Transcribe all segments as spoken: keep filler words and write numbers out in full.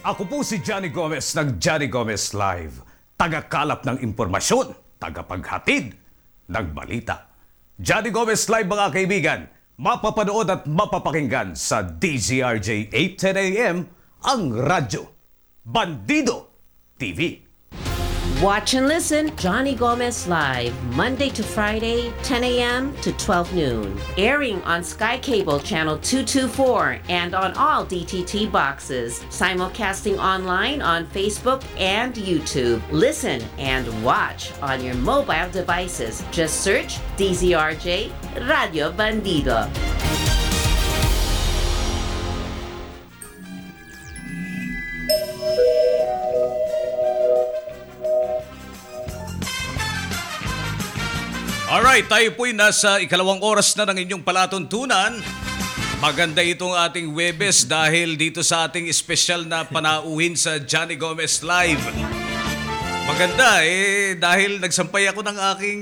Ako po si Johnny Gomez ng Johnny Gomez Live. Tagakalap ng impormasyon, tagapaghatid ng balita. Johnny Gomez Live mga kaibigan, mapapanood at mapapakinggan sa D Z R J eight ten A M ang radyo. Bandido T V. Watch and listen, Johnny Gomez Live, Monday to Friday, ten A M to twelve noon. Airing on Sky Cable Channel two twenty-four and on all D T T boxes. Simulcasting online on Facebook and YouTube. Listen and watch on your mobile devices. Just search D Z R J Radio Bandido. Alright, tayo po'y nasa ikalawang oras na ng inyong palatuntunan. Maganda itong ating Webes dahil dito sa ating espesyal na panauhin sa Johnny Gomez Live. Maganda eh, dahil nagsampay ako ng aking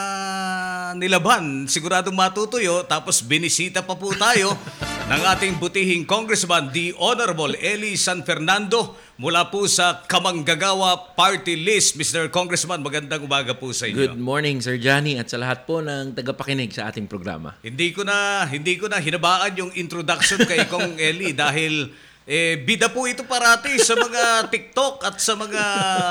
uh, nilaban. Siguradong matutuyo, tapos binisita pa po tayo ng ating butihing Congressman, the Honorable Eli San Fernando, mula po sa Kamanggagawa Party List. Mister Congressman, magandang umaga po sa inyo. Good morning, Sir Johnny, at sa lahat po ng tagapakinig sa ating programa. Hindi ko na hindi ko na hinabaan yung introduction kay Kong Eli dahil eh, bida po ito parati sa mga TikTok at sa mga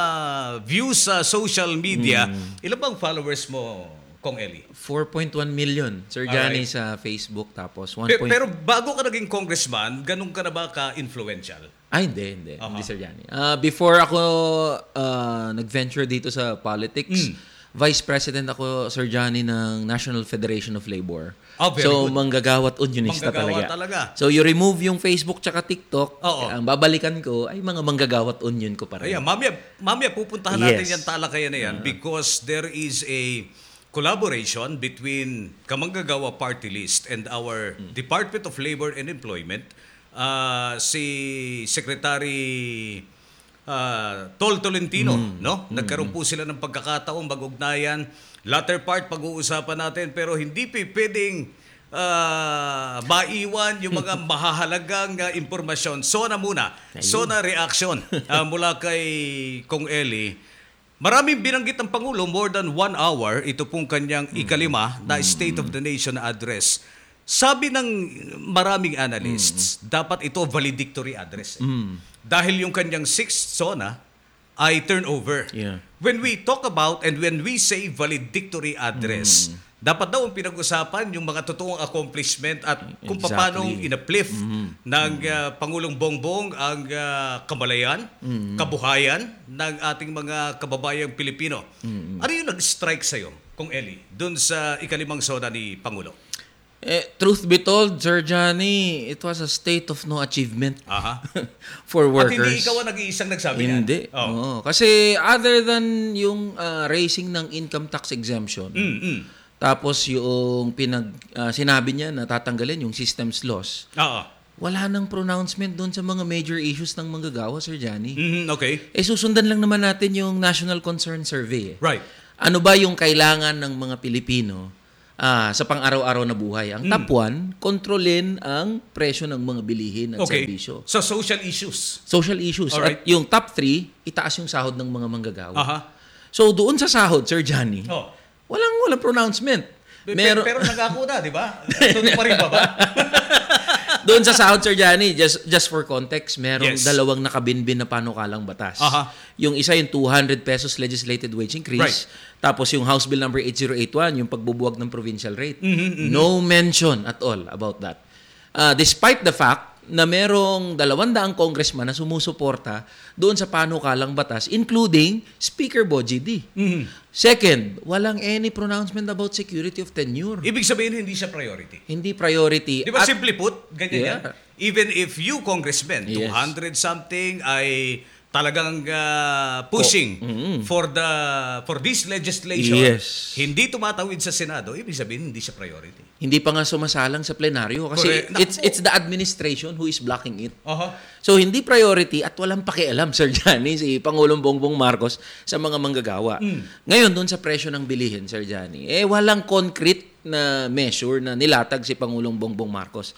views sa social media. Mm. Ilan bang followers mo, Kong Eli? four point one million, Sir Johnny, right, sa Facebook. Tapos one. Pero, pero bago ka naging congressman, ganun ka na ba ka-influential? Ay, hindi, hindi. Uh-huh. Hindi, Sir Johnny. Uh, before ako uh, nag-venture dito sa politics, mm. Vice President ako, Sir Johnny, ng National Federation of Labor. Oh, very so, good. Manggagawat unionista manggagawa talaga. talaga. So, you remove yung Facebook tsaka TikTok, Oo. ang babalikan ko ay mga manggagawat union ko pa rin. Ayan, mamaya, mamaya pupuntahan Yes. natin yan talakayan na yan uh-huh. because there is a collaboration between Kamanggagawa Party List and our mm. Department of Labor and Employment. Uh, si Secretary uh, Tol Tolentino, mm. no? Nagkaroon po sila ng pagkakataong mag-ugnayan. Latter part pag-uusapan natin pero hindi pa pwedeng uh, maiwan yung mga mahahalagang uh, impormasyon. Sona muna. Sona reaction uh, mula kay Kong Eli. Maraming binanggit ng Pangulo, more than one hour, ito pong kanyang mm. ikalima na State of the Nation address. Sabi ng maraming analysts, mm. dapat ito valedictory address. Eh. Mm. Dahil yung kanyang sixth SONA ay turnover. Yeah. When we talk about and when we say valedictory address, mm. dapat daw ang pinag-usapan yung mga totoong accomplishment at kung exactly. paano in-uplift mm-hmm. ng mm-hmm. uh, Pangulong Bongbong ang uh, kamalayan, mm-hmm. kabuhayan ng ating mga kababayang Pilipino. Mm-hmm. Ano yung nag-strike sa'yo, Kong Eli, dun sa ikalimang SONA ni Pangulo? Eh, truth be told, Sir Johnny, it was a state of no achievement Aha. for workers. At hindi ikaw ang nag-iisang nagsabi niyan? Hindi. Oh. Oo. Kasi other than yung uh, raising ng income tax exemption, mm-hmm. tapos yung pinag uh, sinabi niya na tatanggalin yung systems loss, Oo. wala nang pronouncement doon sa mga major issues ng manggagawa, Sir Johnny. Mm-hmm. Okay. Eh, susundan lang naman natin yung National Concern Survey. Eh. Right. Ano ba yung kailangan ng mga Pilipino Ah, sa pang-araw-araw na buhay? Ang mm. top one, kontrolin ang presyo ng mga bilihin at okay. serbisyo. So, social issues. Social issues. Alright. At yung top three, itaas yung sahod ng mga manggagawa. Aha. So, doon sa sahod, Sir Johnny, Oh. walang walang pronouncement. Pero, pero nangako na, di ba? Tuloy pa rin ba ba? Doon sa sahod, Sir Johnny, just just for context, merong Yes. dalawang nakabinbin na panukalang batas. Aha. Yung isa yung two hundred pesos legislated wage increase. Right. Tapos yung House Bill number eight zero eight one, yung pagbubuwag ng provincial rate. Mm-hmm, mm-hmm. No mention at all about that. Uh, despite the fact na merong dalawandaang congressman na sumusuporta doon sa panukalang batas, including Speaker Bogie D. Mm-hmm. Second, walang any pronouncement about security of tenure. Ibig sabihin, hindi siya priority. Hindi priority. Di ba, At- simply put, ganyan Yeah. yan. Even if you, congressman, Yes. two hundred something ay talagang uh, pushing Oh, mm-hmm. for the for this legislation, Yes. hindi tumatawid sa Senado, ibig sabihin, hindi siya priority. Hindi pa nga sumasalang sa plenaryo kasi Correct. it's it's the administration who is blocking it. Uh-huh. So hindi priority at walang pakialam, Sir Johnny, si Pangulong Bongbong Marcos sa mga manggagawa. Mm. Ngayon, doon sa presyo ng bilihin, Sir Johnny, eh walang concrete na measure na nilatag si Pangulong Bongbong Marcos.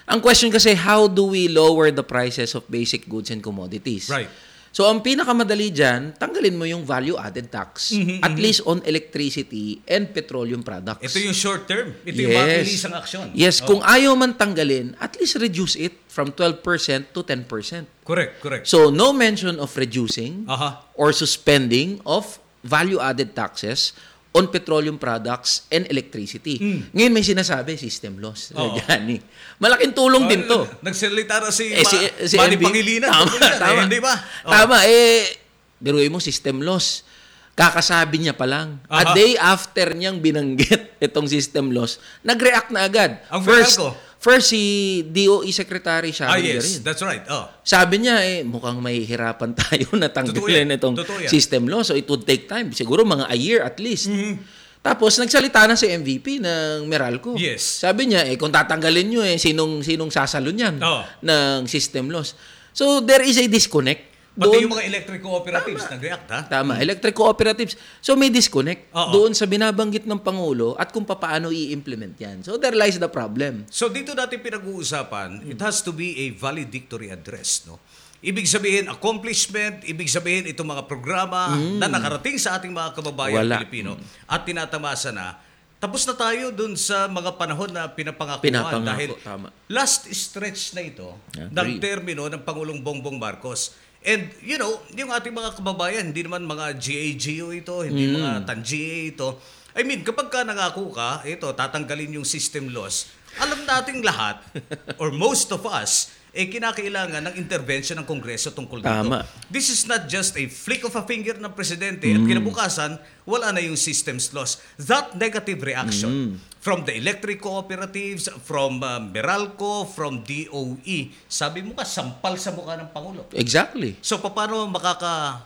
Ang question kasi, how do we lower the prices of basic goods and commodities? Right. So, ang pinakamadali dyan, tanggalin mo yung value-added tax. Mhm, At mhm. least on electricity and petroleum products. Ito yung short term. Ito yung mabilisang aksyon. Yes, Oh. kung ayaw man tanggalin, at least reduce it from twelve percent to ten percent. Correct, correct. So, no mention of reducing Aha. or suspending of value-added taxes on petroleum products and electricity. Mm. Ngayon may sinasabi, system loss. Oo. Johnny. Malaking tulong din to. Nagsalita na si, Eh, si, Ma- si Manny M V Pangilinan. Tama, Tungkol yan, tama. Eh, hindi ba? Oh. Tama, eh, biruin mo, system loss. Kakasabi niya pa lang. A Aha. day after niyang binanggit itong system loss, nag-react na agad. Ang first, Meralco. first si D O E Secretary Ah, Sharon yes. Garin. That's right. Oh. Sabi niya, eh, mukhang may hirapan tayo na Totoo tanggalin yan. itong Totoo yan. system law. So, it would take time. Siguro mga a year at least. Mhm. Tapos, nagsalita na si M V P ng Meralco. Yes. Sabi niya, eh, kung tatanggalin nyo, eh, sinong, sinong sasalo niyan Oo. ng system loss? So, there is a disconnect. Pati Doon- yung mga electric cooperatives nag-react, ha? Tama, electric cooperatives. So, may disconnect Oo. doon sa binabanggit ng Pangulo at kung paano i-implement yan. So, there lies the problem. So dito natin pinag-uusapan, it has to be a valedictory address, no? Ibig sabihin accomplishment, ibig sabihin itong mga programa na nakarating sa ating mga kababayan Wala. Pilipino at tinatamasa na. Tapos na tayo dun sa mga panahon na pinapangakuan Pinapangako, dahil tama. last stretch na ito Agree. ng termino ng Pangulong Bongbong Marcos. And you know, yung ating mga kababayan, hindi naman mga G A G O ito, hindi mga T A N G A ito. I mean, kapag ka nangako ka, ito, tatanggalin yung system loss, alam nating lahat, or most of us, eh kinakailangan ng intervention ng Kongreso tungkol dito. Tama. This is not just a flick of a finger ng presidente at kinabukasan, wala na yung systems loss. That negative reaction from the electric cooperatives, from uh, Meralco, from D O E, sabi mo ka, sampal sa mukha ng Pangulo. Exactly. So paano makaka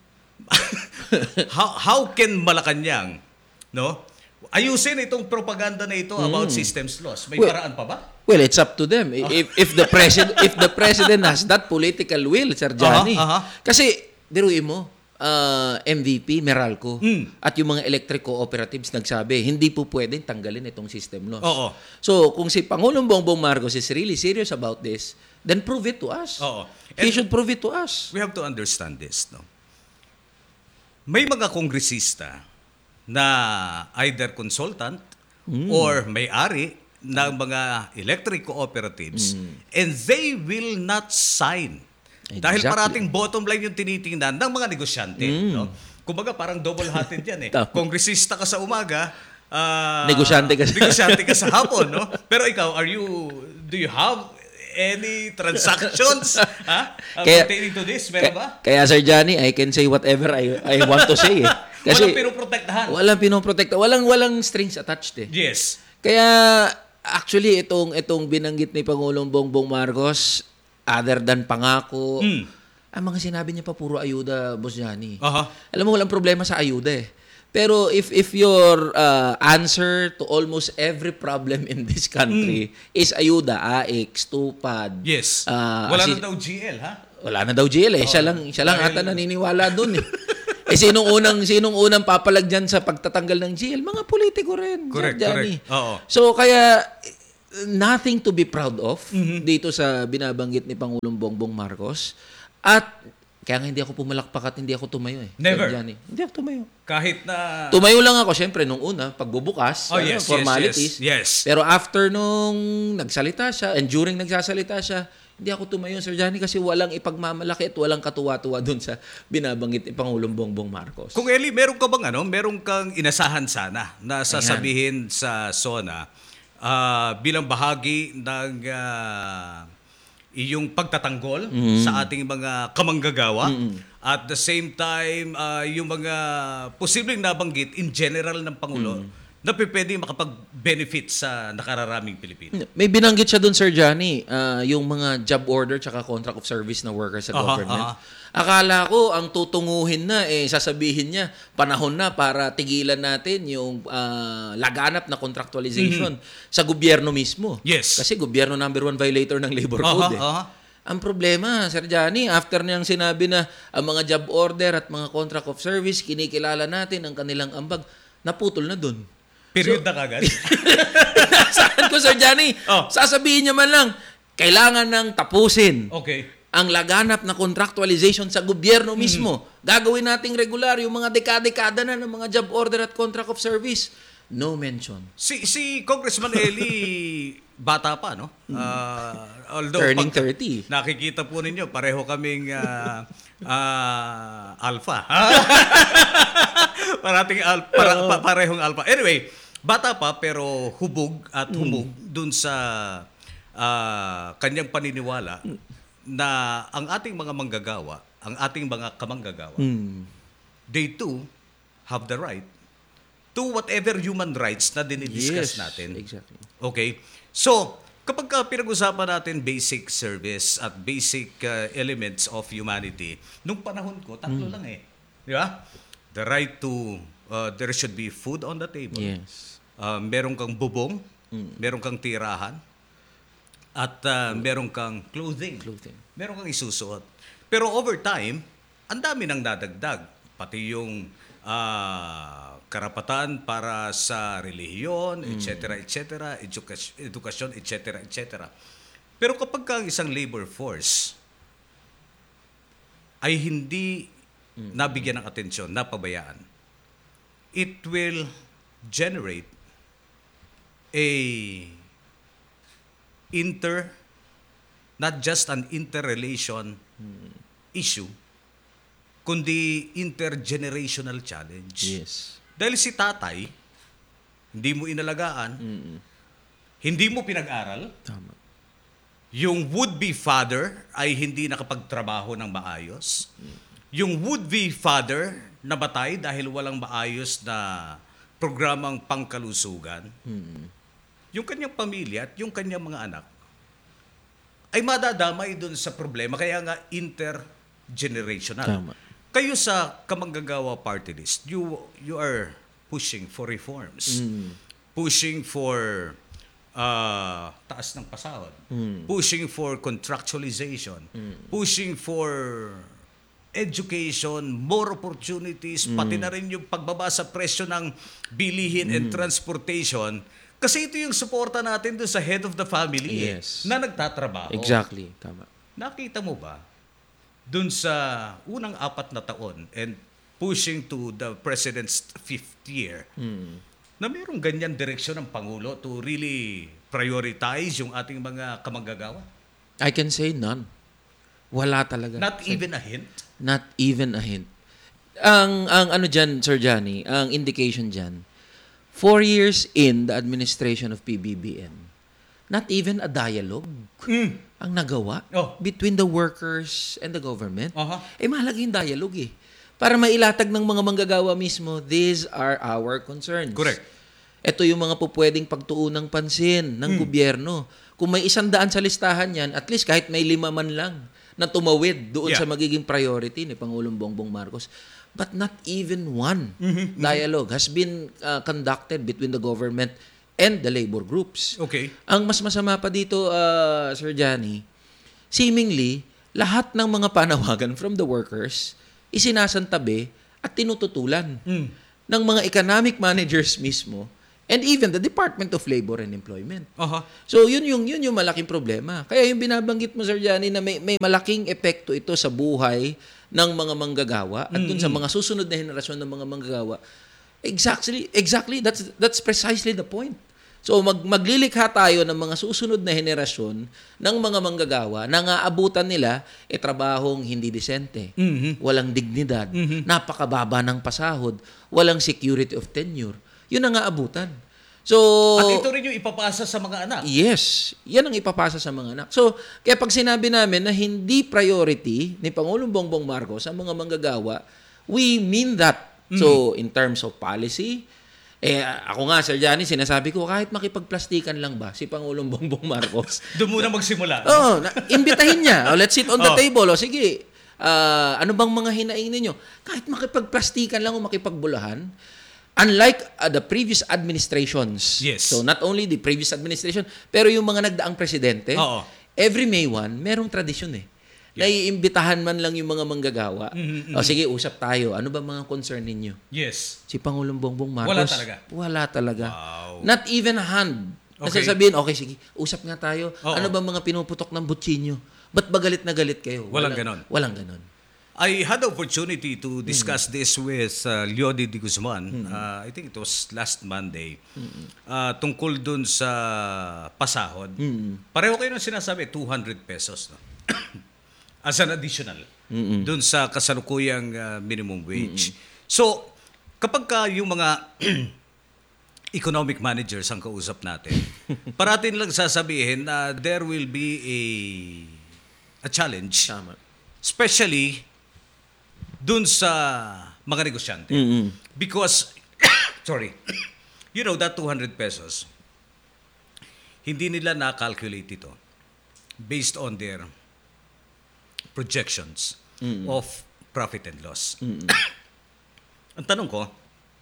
how how can Malacanang, no? Ayusin itong propaganda na ito about systems loss. May Well, paraan pa ba? Well, it's up to them. If if the president if the president has that political will, Sir Johnny. Aha, aha. Kasi biruin mo, uh, M V P Meralco Mm. at yung mga electric cooperatives nagsabi, hindi po pwedeng tanggalin itong system loss. Oo. So, kung si Pangulong Bongbong Marcos is really serious about this, then prove it to us. Oo. He And- should prove it to us. We have to understand this, no? May mga kongresista na either consultant or may-ari ng mga electric cooperatives and they will not sign. Dahil Exactly. parating bottom line yung tinitingnan ng mga negosyante. No? Kumbaga parang double-hatted yan eh. Tama. Kongresista ka sa umaga, ah, Negosyante ka sa- negosyante ka sa hapon. No? Pero ikaw, are you, do you have any transactions ha? Uh, Kaya- pertaining to this? Meron ba? Kaya Sir Johnny, I can say whatever I I want to say. Eh. Walang pinoprotektahan. Walang pinoprotekta. Walang walang strings attached eh. Yes. Kaya actually itong itong binanggit ni Pangulong Bongbong Marcos, other than pangako, Mm. ang mga sinabi niya pa puro ayuda, Boss Johnny. Aha. Alam mo, walang problema sa ayuda eh. Pero if if your uh, answer to almost every problem in this country is ayuda, A X, TUPAD, Yes. ah, Wala assi- na daw G L, ha? wala na daw G L eh. Siya lang, siya lang Dahil- ata naniniwala dun eh. Eh sinong unang sinong unang papalag dyan sa pagtatanggal ng G L? Mga politiko rin. Correct, Sir Johnny. correct. Oo. So kaya eh, nothing to be proud of Mm-hmm. dito sa binabanggit ni Pangulong Bongbong Marcos. At kaya nga hindi ako pumalakpak at hindi ako tumayo eh. Sir Never. Johnny. Hindi ako tumayo. Kahit na... Tumayo lang ako syempre nung una pagbubukas, Oh, ano, yes, yes, formalities. yes, yes. Pero after nung nagsalita siya and during nagsasalita siya, hindi ako tumayo, Sir Johnny, kasi walang ipagmamalaki at walang katuwa-tuwa dun sa binabanggit ni Pangulong Bongbong Marcos. Kung Eli, meron ka bang ano? Meron kang inasahan sana na sasabihin sa SONA ah, bilang bahagi ng ah, iyong pagtatanggol sa ating mga kamanggagawa. At the same time, ah, yung mga posibleng nabanggit in general ng Pangulo na pwede makapag-benefit sa nakararaming Pilipino. May binanggit siya dun, Sir Johnny, ah, yung mga job order tsaka contract of service na workers sa Aha, government. aha. Akala ko, ang tutunguhin na, eh, sasabihin niya, panahon na para tigilan natin yung ah, laganap na contractualization sa gobyerno mismo. Yes. Kasi gobyerno number one violator ng labor Aha, code. Eh. aha. Ang problema, Sir Johnny, after niyang sinabi na ang mga job order at mga contract of service, kinikilala natin ang kanilang ambag, naputol na dun. Period na kagad. Saan ko, Sir Johnny? Oh. Sasabihin niya man lang, kailangan ng tapusin Okay. ang laganap na contractualization sa gobyerno mismo. Gagawin nating regular yung mga dekada-dekada na ng mga job order at contract of service. No mention. Si si Congressman Eli bata pa, no? Uh, although Turning pag- thirty. Nakikita po ninyo, pareho kaming ah, ah, alpha. Parating al- para, pa- parehong alpha. Anyway, bata pa pero hubog at humog dun sa ah, kanyang paniniwala na ang ating mga manggagawa, ang ating mga kamanggagawa, Hmm. they too have the right to whatever human rights na dinidiscuss Yes, natin. exactly. Okay? So, kapag ka pinag-usapan natin basic service at basic uh, elements of humanity, nung panahon ko, tatlo lang eh. Di ba? The right to, uh, there should be food on the table. Yes. Uh, meron kang bubong, meron kang tirahan, at uh, meron kang clothing. Clothing. Meron kang isusuot. Pero over time, ang dami nang dadagdag. Pati yung ah, karapatan para sa relihiyon, et cetera, et cetera, edukas- edukasyon, et cetera, et cetera. Pero kapag ka ang isang labor force ay hindi nabigyan ng atensyon, napabayaan, it will generate a inter, not just an interrelation issue, kundi intergenerational challenge. Yes. Dahil si tatay, hindi mo inalagaan, hindi mo pinag-aral, Tama. yung would-be father ay hindi nakapagtrabaho ng maayos, yung would-be father namatay dahil walang maayos na programang pangkalusugan, yung kanyang pamilya at yung kanyang mga anak ay madadamay dun sa problema. Kaya nga intergenerational. Tama. Kayo sa Kamanggagawa Party List, you you are pushing for reforms. Pushing for uh, taas ng pasahod. Pushing for contractualization. Pushing for education, more opportunities, pati na rin yung pagbaba sa presyo ng bilihin and transportation. Kasi ito yung suporta natin doon sa head of the family eh, Yes. na nagtatrabaho. Exactly. Tama. Nakita mo ba dun sa unang apat na taon and pushing to the president's fifth year na mayroong ganyan direksyon ng Pangulo to really prioritize yung ating mga kamanggagawa? I can say none. Wala talaga. Not even a hint? Not even a hint. Ang ang ano diyan, Sir Johnny, ang indication diyan, four years in the administration of P B B M, not even a dialogue ang nagawa Oh. between the workers and the government. Aha. Eh, mahalaga yung dialogue eh. Para mailatag ng mga manggagawa mismo, these are our concerns. Correct. Ito yung mga pupwedeng pagtuunang pansin ng gobyerno. Kung may isang daan sa listahan yan, at least kahit may lima man lang na tumawid doon Yeah. sa magiging priority ni Pangulong Bongbong Marcos. But not even one dialogue has been uh, conducted between the government and the labor groups. Okay. Ang mas masama pa dito, uh, Sir Johnny, seemingly, lahat ng mga panawagan from the workers isinasantabi at tinututulan ng mga economic managers mismo and even the Department of Labor and Employment. Aha. So, yun yung, yun yung malaking problema. Kaya yung binabanggit mo, Sir Johnny, na may, may malaking epekto ito sa buhay ng mga manggagawa at dun sa mga susunod na henerasyon ng mga manggagawa. Exactly, exactly, that's, that's precisely the point. So mag maglilikha tayo ng mga susunod na henerasyon ng mga manggagawa na nga abutan nila e trabahong hindi disente, walang dignidad, napakababa ng pasahod, walang security of tenure. Yun ang nga abutan. So At ito rin yung ipapasa sa mga anak. yes, yan ang ipapasa sa mga anak. So kaya pag sinabi namin na hindi priority ni Pangulong Bongbong Marcos ang mga manggagawa, we mean that. So in terms of policy, eh, ako nga, Sir Johnny, sinasabi ko, kahit makipagplastikan lang ba si Pangulong Bongbong Marcos? Doon muna magsimula. Oo, oh, imbitahin niya. O, let's sit on the Oh. table. O, sige, ah, ano bang mga hinaing ninyo? Kahit makipagplastikan lang o makipagbulahan, unlike uh, the previous administrations. Yes. So, not only the previous administration, pero yung mga nagdaang presidente, Oo. every May first, merong tradisyon eh. Naiimbitahan man lang yung mga manggagawa. O, sige, usap tayo. Ano ba mga concern ninyo? Yes. Si Pangulong Bongbong Marcos. Wala talaga. Wala talaga. Wow. Not even a hand Okay. Nasasabihin, okay, sige, usap nga tayo. Oo. Ano ba mga pinuputok ng butsinyo? Ba't ba galit na galit kayo? Walang ganon. Walang ganon. I had the opportunity to discuss mm. this with uh, Leody de Guzman. Mm. Uh, I think it was last Monday. Mm. Uh, tungkol dun sa pasahod. Mm. Pareho kayo ng sinasabi, two hundred pesos. No? As an additional. Mm-mm. Dun sa kasalukuyang uh, minimum wage. Mm-mm. So, kapag ka yung mga economic managers ang kausap natin, parating lang sasabihin na there will be a a challenge. Tama. Especially dun sa mga negosyante. Mm-hmm. Because, sorry, you know, that two hundred pesos, hindi nila na-calculate ito based on their projections mm-hmm. of profit and loss. Mm-hmm. Ang tanong ko,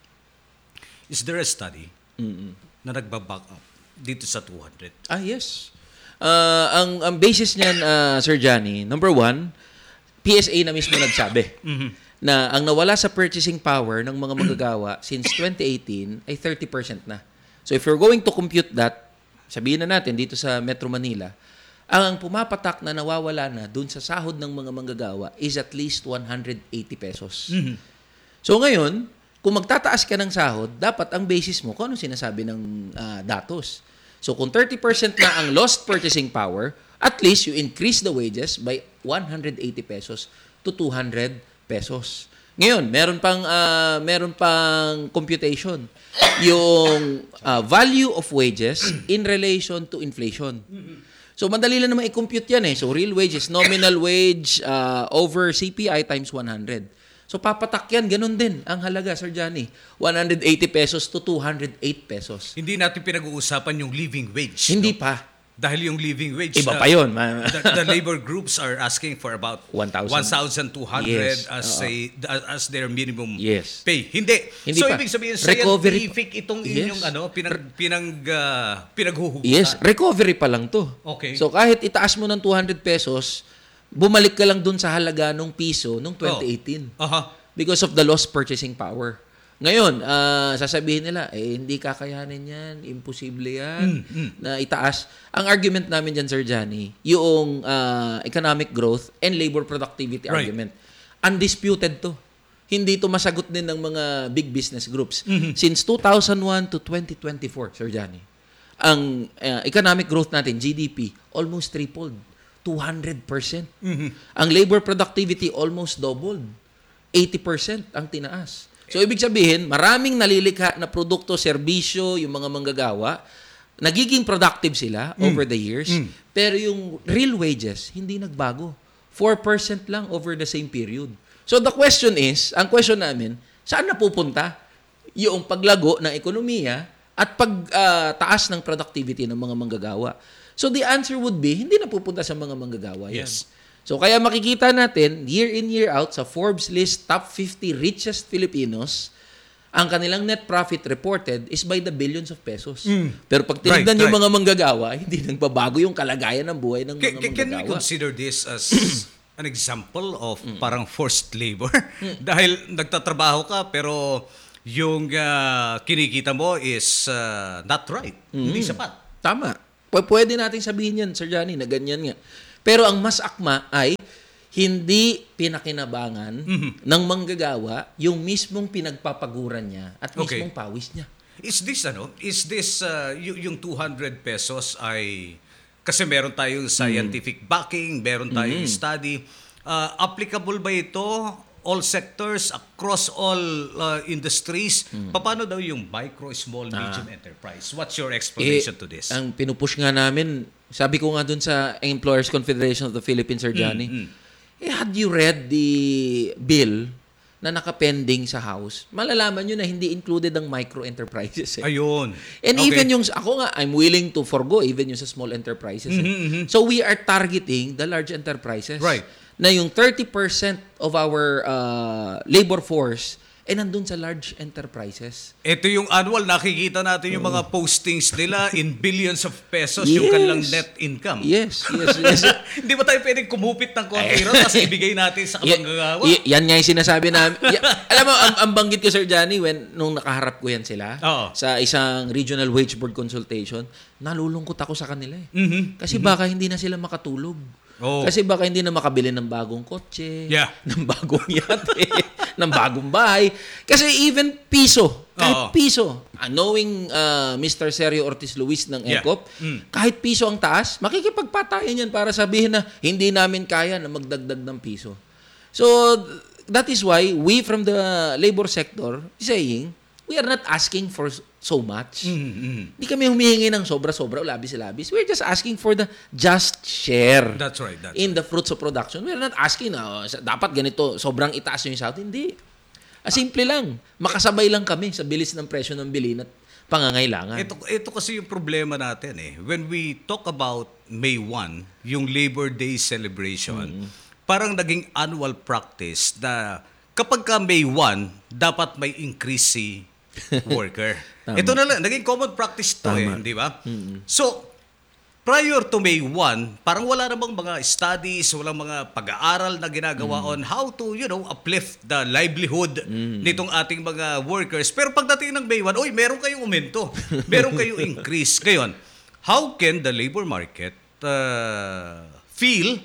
is there a study mm-hmm. na nagbaback up dito sa two hundred? Ah, yes. Uh, ang, ang basis niyan, uh, Sir Johnny, number one, P S A na mismo nagsabi mm-hmm. na ang nawala sa purchasing power ng mga manggagawa since twenty eighteen ay thirty percent na. So if you're going to compute that, sabihin na natin dito sa Metro Manila, ang pumapatak na nawawala na dun sa sahod ng mga manggagawa is at least one hundred eighty pesos. Mm-hmm. So ngayon, kung magtataas ka ng sahod, dapat ang basis mo kung ano sinasabi ng uh, datos. So kung thirty percent na ang lost purchasing power, at least you increase the wages by one hundred eighty pesos to two hundred pesos. Ngayon, meron pang uh, meron pang computation. Yung uh, value of wages in relation to inflation. So madali lang naman i-compute yan eh. So real wages, nominal wage uh, over C P I times one hundred. So papatak yan, ganun din ang halaga, Sir Johnny. one hundred eighty pesos to two hundred eight pesos. Hindi natin pinag-uusapan yung living wage. Hindi no? pa. Dahil yung living wage, iba uh, pa yun. the, the labor groups are asking for about one thousand two hundred yes. as uh, a, as their minimum yes. pay. Hindi. Hindi so pa. ibig sabihin Recovery scientific itong yes. inyong ano pinag pinang uh, pinaghuhugutan. Yes, recovery pa lang to. Okay. So kahit itaas mo ng two hundred pesos, bumalik ka lang dun sa halaga nung piso nung twenty eighteen. Oh. Uh-huh. Because of the lost purchasing power. Ngayon, uh, sasabihin nila, eh, hindi kakayanin yan, imposible yan, mm, mm. na itaas. Ang argument namin dyan, Sir Johnny, yung uh, economic growth and labor productivity right. argument, undisputed to. Hindi to masagot din ng mga big business groups. Mm-hmm. Since two thousand one to twenty twenty-four, Sir Johnny, ang uh, economic growth natin, G D P, almost tripled, two hundred percent. Mm-hmm. Ang labor productivity almost doubled, eighty percent ang tinaas. So, ibig sabihin, maraming nalilikha na produkto, serbisyo, yung mga manggagawa, nagiging productive sila mm. over the years, mm. pero yung real wages, hindi nagbago. four percent lang over the same period. So, the question is, ang question namin, saan napupunta yung paglago ng ekonomiya at pagtaas uh, ng productivity ng mga manggagawa? So, the answer would be, hindi napupunta sa mga manggagawa yan. Yes. So, kaya makikita natin, year in, year out, sa Forbes list, top fifty richest Filipinos, ang kanilang net profit reported is by the billions of pesos. Mm. Pero pag tinignan right, yung right. mga manggagawa, hindi nagbabago yung kalagayan ng buhay ng can, mga can, manggagawa. Can we consider this as an example of mm. parang forced labor? Mm. Dahil nagtatrabaho ka, pero yung uh, kinikita mo is uh, not right. Mm. Hindi sapat. Tama. P- pwede natin sabihin yan, Sir Johnny, na ganyan nga. Pero ang mas akma ay hindi pinakinabangan mm-hmm. ng manggagawa yung mismong pinagpapaguran niya at okay. mismong pawis niya. Is this ano? Is this uh, y- yung two hundred pesos ay kasi meron tayong scientific mm-hmm. backing, meron tayong mm-hmm. study. Uh, applicable ba ito all sectors across all uh, industries? Mm-hmm. Paano daw yung micro, small, medium ah. enterprise? What's your explanation eh, to this? Ang pinupush nga namin, sabi ko nga dun sa Employers Confederation of the Philippines, Sir Johnny, mm, mm. eh, had you read the bill na nakapending sa House, malalaman nyo na hindi included ang micro enterprises. Eh. Ayun. And okay. even yung, ako nga, I'm willing to forgo even yung sa small enterprises. Mm-hmm, eh. mm-hmm. So we are targeting the large enterprises. Right. Na yung thirty percent of our uh, labor force eh nandun sa large enterprises. Ito yung annual, nakikita natin yung mga postings nila in billions of pesos, yung kanilang net income. Yes, yes, yes. Hindi ba tayo pwedeng kumupit ng konti ron tapos ibigay natin sa kamanggagawa? Y- y- yan nga yung sinasabi namin. Y- alam mo, ang, ang banggit ko, Sir Johnny, when, nung nakaharap ko yan sila, Oo. sa isang regional wage board consultation, nalulungkot ako sa kanila eh. Mhm. Kasi baka hindi na sila makatulog. Oo. Kasi baka hindi na makabili ng bagong kotse, Yeah. ng bagong yate, ng bagong bahay. Kasi even piso, kahit Oo. piso, uh, knowing uh, Mister Sergio Ortiz Luis ng Yeah. ECOP, Mm. kahit piso ang taas, makikipagpatayan yan para sabihin na hindi namin kaya na magdagdag ng piso. So, that is why we from the labor sector saying, we are not asking for so much. Mhm. Hindi kami humihingi ng sobra-sobra o labis-labis. We're just asking for the just share That's right. That's in the fruits of production. We're not asking na oh, sa- dapat ganito, sobrang itaas yung sahod. Hindi. Ah, simple lang. Makasabay lang kami sa bilis ng presyo ng bilhin at pangangailangan. Ito, ito kasi yung problema natin eh. When we talk about May first, yung Labor Day celebration, parang naging annual practice na kapag ka May first, dapat may increase si worker. Tama. Ito na lang, naging common practice to eh, Tama. di ba? So, prior to May first, parang wala namang mga studies, walang mga pag-aaral na ginagawa on how to, you know, uplift the livelihood nitong ating mga workers. Pero pagdating ng May first, oy, meron kayong aumento, meron kayong increase. Ngayon, how can the labor market uh, feel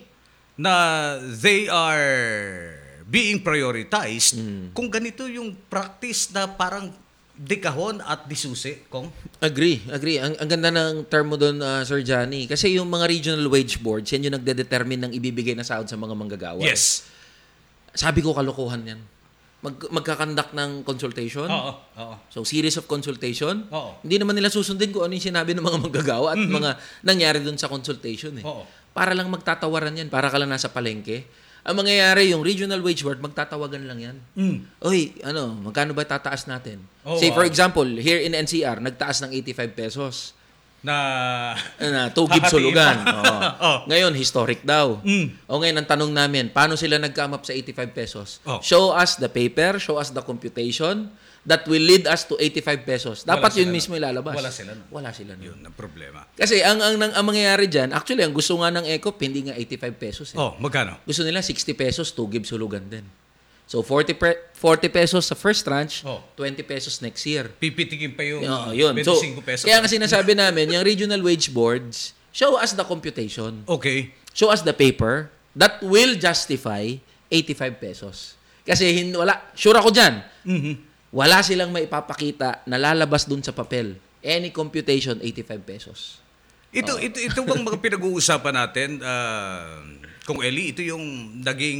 na they are being prioritized kung ganito yung practice na parang dekahon at disusi, Kong? Agree, agree. Ang, ang ganda ng term mo doon, uh, Sir Johnny. Kasi yung mga regional wage boards, yan yung nagde-determine ng ibibigay na sahod sa mga manggagawa. Yes. Sabi ko, kalokohan yan. Mag, magkakandak ng consultation. Oo, oo. So, series of consultation. Oo. Hindi naman nila susundin kung ano yung sinabi ng mga manggagawa at mga nangyari doon sa consultation. Eh. Oo. Para lang magtatawaran yan. Para ka lang nasa palengke. Ang mangyayari, yung regional wage board, magtatawagan lang yan. Mm. Oy, ano, magkano ba tataas natin? Oh, Say, for wow. example, here in N C R, nagtaas ng eighty-five pesos. Na... Na tugib sulugan. Oo. Oh. Ngayon, historic daw. Mm. O ngayon, ang tanong namin, paano sila nag-come up sa eighty-five pesos? Oh. Show us the paper, show us the computation that will lead us to eighty-five pesos. Dapat Wala yun sila mismo ilalabas. Wala sila nun. Wala sila nun. Yun ang problema. Kasi ang, ang, ang, ang mangyayari dyan, actually, ang gusto nga ng ECOP, hindi nga eighty-five pesos. Eh. Oh, magkano? Gusto nila sixty pesos, tugib sulugan din. So, forty, pre- forty pesos sa first tranche, Oh. twenty pesos next year. Pipitikin pa yung Oo, yun. So, twenty-five pesos. kaya nga sinasabi namin, yung regional wage boards, show us the computation. Okay. Show us the paper that will justify eighty-five pesos. Kasi hin- wala, sure ako dyan, Mhm. wala silang maipapakita na lalabas dun sa papel. Any computation, eighty-five pesos. Ito, ito, ito bang mga pinag-uusapan natin, uh, Kung Eli, ito yung naging,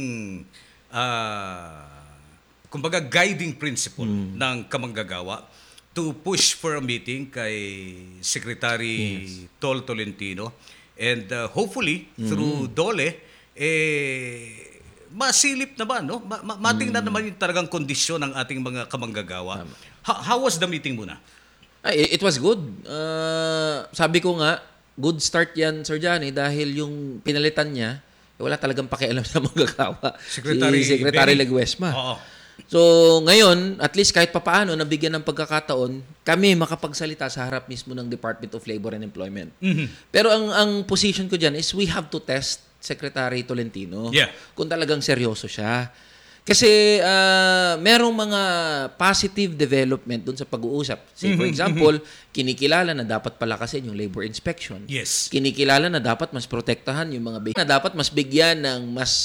uh, kumbaga, guiding principle Mm. ng kamanggagawa to push for a meeting kay Secretary Yes. Tol Tolentino. And uh, hopefully, Mm. through Dole, eh, masilip naman, no? Ma- ma- matingnan Mm. naman yung talagang kondisyon ng ating mga kamanggagawa. Ha- how was the meeting muna? Ay, it was good. Uh, sabi ko nga, good start yan, Sir Johnny, dahil yung pinalitan niya, eh, wala talagang pakialam sa manggagawa. Secretary si Secretary Benny. Leguesma. Oo. So, ngayon, at least kahit papaano, nabigyan ng pagkakataon, kami makapagsalita sa harap mismo ng Department of Labor and Employment. Mhm. Pero ang ang position ko dyan is we have to test Secretary Tolentino Yeah. kung talagang seryoso siya. Kasi uh, merong mga positive development dun sa pag-uusap. Say, for example, kinikilala na dapat palakasin yung labor inspection. Yes. Kinikilala na dapat mas protektahan yung mga big- na dapat mas bigyan ng mas